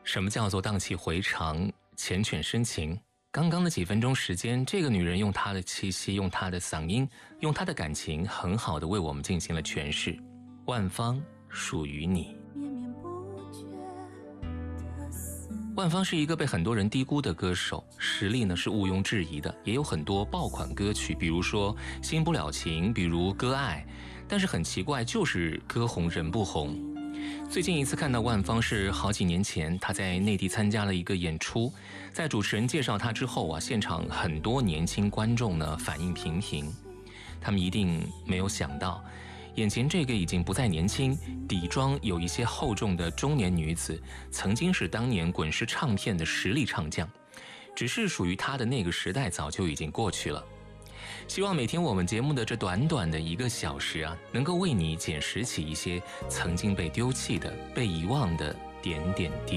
什么叫做荡气回肠、缱绻深情？刚刚的几分钟时间，这个女人用她的气息，用她的嗓音，用她的感情，很好的为我们进行了诠释。万芳属于你。万芳是一个被很多人低估的歌手，实力呢是毋庸置疑的，也有很多爆款歌曲，比如说《新不了情》，比如《割爱》，但是很奇怪，就是歌红人不红。最近一次看到万芳是好几年前，她在内地参加了一个演出，在主持人介绍她之后啊，现场很多年轻观众呢反应平平，他们一定没有想到，眼前这个已经不再年轻，底妆有一些厚重的中年女子，曾经是当年滚石唱片的实力唱将，只是属于她的那个时代早就已经过去了。希望每天我们节目的这短短的1个小时啊，能够为你捡拾起一些曾经被丢弃的、被遗忘的点点滴